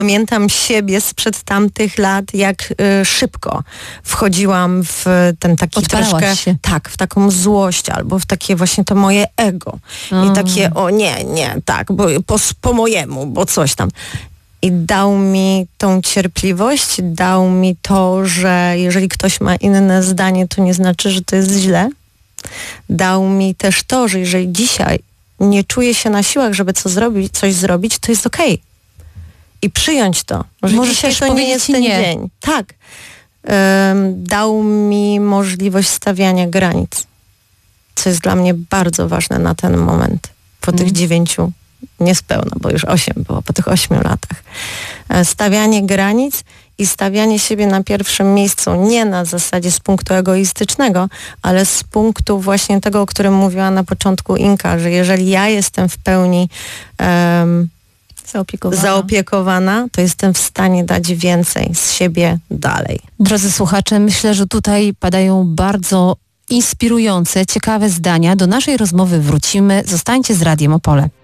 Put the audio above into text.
Pamiętam siebie sprzed tamtych lat, jak szybko wchodziłam w ten taki Odpalałaś troszkę... się. Tak, w taką złość albo w takie właśnie to moje ego. I takie, o nie, tak, bo po mojemu, bo coś tam. I dał mi tą cierpliwość, dał mi to, że jeżeli ktoś ma inne zdanie, to nie znaczy, że to jest źle. Dał mi też to, że jeżeli dzisiaj nie czuję się na siłach, żeby coś zrobić, to jest okej. I przyjąć to. Że Możesz dzisiaj też to nie powiedzieć jest ten nie. dzień. Tak. Dał mi możliwość stawiania granic, co jest dla mnie bardzo ważne na ten moment. Po tych 9, niespełna, bo już 8 było, po tych 8 latach. Stawianie granic i stawianie siebie na pierwszym miejscu, nie na zasadzie z punktu egoistycznego, ale z punktu właśnie tego, o którym mówiła na początku Inka, że jeżeli ja jestem w pełni zaopiekowana, to jestem w stanie dać więcej z siebie dalej. Drodzy słuchacze, myślę, że tutaj padają bardzo inspirujące, ciekawe zdania. Do naszej rozmowy wrócimy. Zostańcie z Radiem Opole.